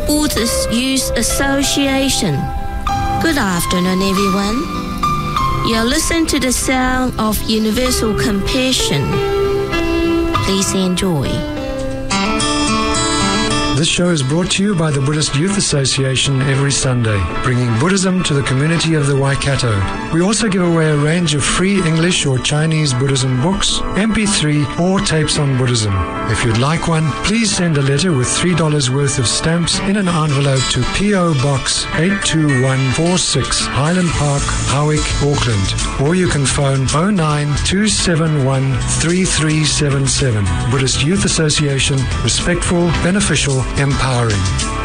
Buddhist Youth Association. Good afternoon, everyone. You're listening to the sound of universal compassion. Please enjoy. This show is brought to you by the Buddhist Youth Association every Sunday, bringing Buddhism to the community of the Waikato. We also give away a range of free English or Chinese Buddhism books, MP3 or tapes on Buddhism. If you'd like one, please send a letter with $3 worth of stamps in an envelope to P.O. Box 82146, Highland Park, Howick, Auckland. Or you can phone 092713377. Buddhist Youth Association, respectful, beneficial, empowering.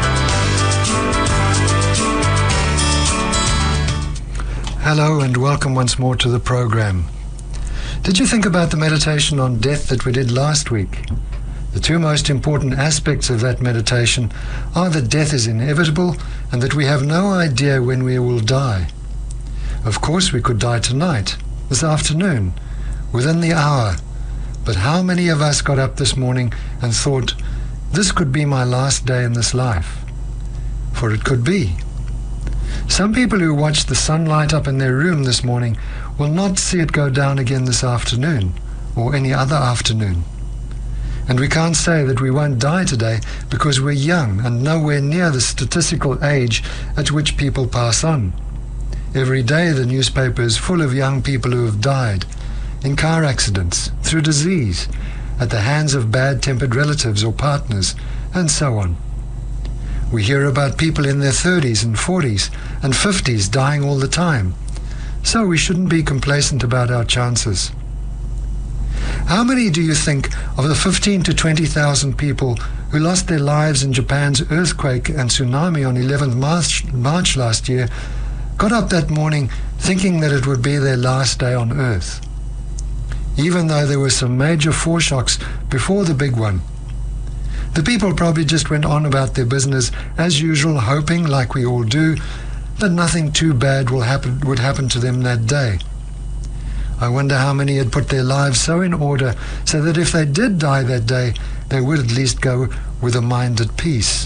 Hello and welcome once more to the program. Did you think about the meditation on death that we did last week? The two most important aspects of that meditation are that death is inevitable and that we have no idea when we will die. Of course, we could die tonight, this afternoon, within the hour. But how many of us got up this morning and thought, this could be my last day in this life? For it could be. Some people who watched the sun light up in their room this morning will not see it go down again this afternoon or any other afternoon. And we can't say that we won't die today because we're young and nowhere near the statistical age at which people pass on. Every day the newspaper is full of young people who have died in car accidents, through disease, at the hands of bad-tempered relatives or partners, and so on. We hear about people in their 30s and 40s and 50s dying all the time, so we shouldn't be complacent about our chances. How many do you think of the 15 to 20,000 people who lost their lives in Japan's earthquake and tsunami on 11th March last year got up that morning thinking that it would be their last day on Earth? Even though there were some major foreshocks before the big one. The people probably just went on about their business as usual, hoping, like we all do, that nothing too bad would happen to them that day. I wonder how many had put their lives so in order so that if they did die that day, they would at least go with a mind at peace.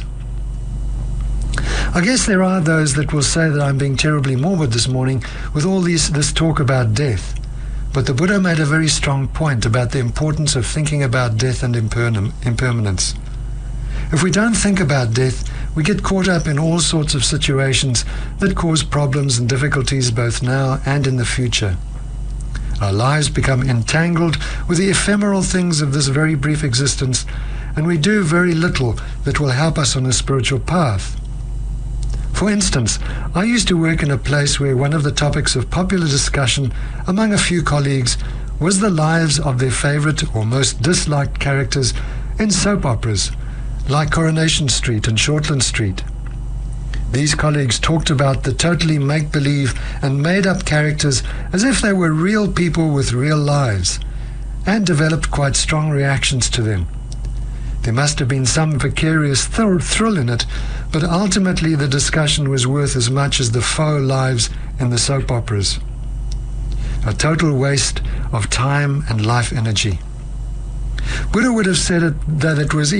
I guess there are those that will say that I'm being terribly morbid this morning with all this talk about death. But the Buddha made a very strong point about the importance of thinking about death and impermanence. If we don't think about death, we get caught up in all sorts of situations that cause problems and difficulties both now and in the future. Our lives become entangled with the ephemeral things of this very brief existence, and we do very little that will help us on a spiritual path. For instance, I used to work in a place where one of the topics of popular discussion among a few colleagues was the lives of their favorite or most disliked characters in soap operas, like Coronation Street and Shortland Street. These colleagues talked about the totally make-believe and made-up characters as if they were real people with real lives, and developed quite strong reactions to them. There must have been some vicarious thrill in it, but ultimately the discussion was worth as much as the faux lives in the soap operas. A total waste of time and life energy. Buddha would have said that it was